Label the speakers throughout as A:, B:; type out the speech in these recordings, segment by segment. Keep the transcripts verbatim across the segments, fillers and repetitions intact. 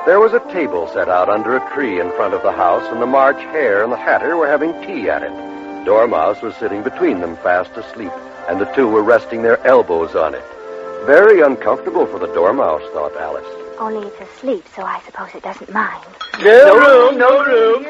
A: There was a table set out under a tree in front of the house, and the March Hare and the Hatter were having tea at it. Dormouse was sitting between them, fast asleep, and the two were resting their elbows on it. Very uncomfortable for the Dormouse, thought Alice.
B: Only it's asleep, so I suppose it doesn't mind.
C: No room, no room.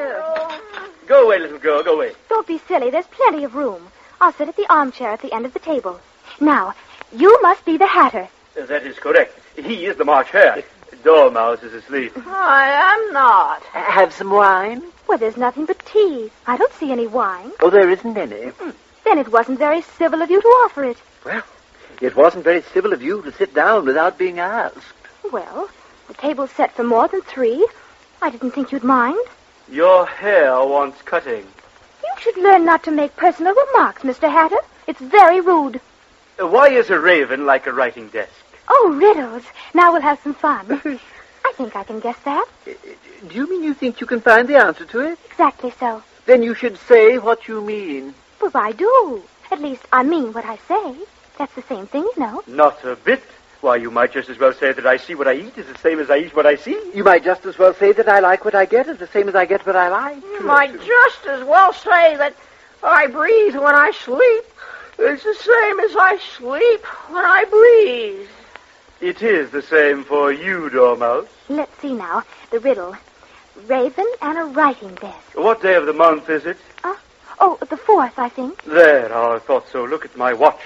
C: Go away, little girl, go away.
B: Don't be silly. There's plenty of room. I'll sit at the armchair at the end of the table. Now, you must be the Hatter.
C: Uh, that is correct. He is the March Hare. Dormouse is asleep.
D: I am not.
E: Have some wine?
B: Well, there's nothing but tea. I don't see any wine.
E: Oh, there isn't any.
B: Then it wasn't very civil of you to offer it.
E: Well, it wasn't very civil of you to sit down without being asked.
B: Well, the table's set for more than three. I didn't think you'd mind.
C: Your hair wants cutting.
B: You should learn not to make personal remarks, Mister Hatter. It's very rude.
C: Uh, why is a raven like a writing desk?
B: Oh, riddles. Now we'll have some fun. I think I can guess that.
E: Uh, do you mean you think you can find the answer to it?
B: Exactly so.
E: Then you should say what you mean.
B: Well, I do. At least I mean what I say. That's the same thing, you know.
C: Not a bit. Why, you might just as well say that I see what I eat is the same as I eat what I see.
E: You might just as well say that I like what I get is the same as I get what I like.
D: You might just as well say that I breathe when I sleep. It's the same as I sleep when I breathe.
C: It is the same for you, Dormouse.
B: Let's see now. The riddle. Raven and a writing desk.
C: What day of the month is it?
B: Uh, oh, the fourth, I think.
C: There, oh, I thought so. Look at my watch.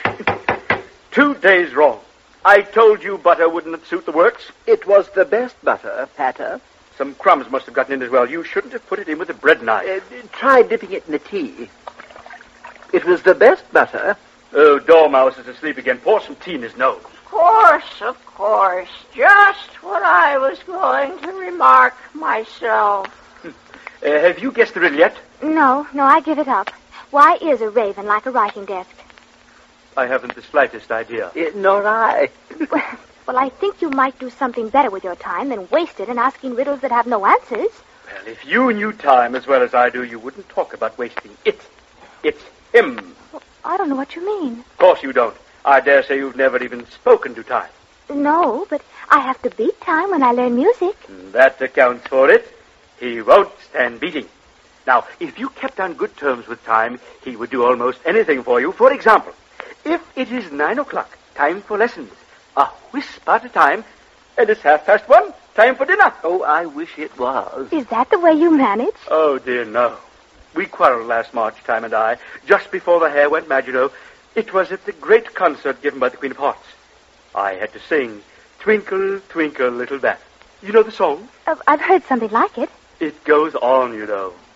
C: Two days wrong. I told you butter wouldn't suit the works.
E: It was the best butter, Hatter.
C: Some crumbs must have gotten in as well. You shouldn't have put it in with a bread knife.
E: Uh, try dipping it in the tea. It was the best butter.
C: Oh, Dormouse is asleep again. Pour some tea in his nose.
D: Of course, of course. Just what I was going to remark myself.
C: Uh, have you guessed the riddle yet?
B: No, no, I give it up. Why is a raven like a writing desk?
C: I haven't the slightest idea.
E: Uh, nor I.
B: Well, well, I think you might do something better with your time than waste it in asking riddles that have no answers.
C: Well, if you knew time as well as I do, you wouldn't talk about wasting it. It's him.
B: Well, I don't know what you mean.
C: Of course you don't. I dare say you've never even spoken to time.
B: No, but I have to beat time when I learn music.
C: That accounts for it. He won't stand beating. Now, if you kept on good terms with time, he would do almost anything for you. For example, if it is nine o'clock, time for lessons, a wisp at a time, and it's half past one, time for dinner.
E: Oh, I wish it was.
B: Is that the way you manage?
C: Oh, dear, no. We quarreled last March, Time and I, just before the Hare went mad, you know. It was at the great concert given by the Queen of Hearts. I had to sing Twinkle, Twinkle, Little Bat. You know the song?
B: Uh, I've heard something like it.
C: It goes on, you know.